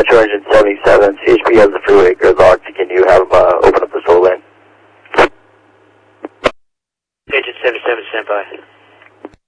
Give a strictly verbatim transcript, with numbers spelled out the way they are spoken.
two seventy-seven, C H P has the freeway gridlocked. Can you have uh, open up the slow lane? Agent seventy-seven, stand by.